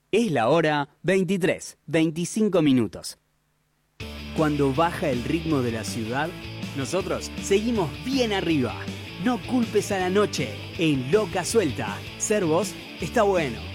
Es la hora 23:25. Cuando baja el ritmo de la ciudad, nosotros seguimos bien arriba. No culpes a la noche. En Loca Suelta, ser vos está bueno.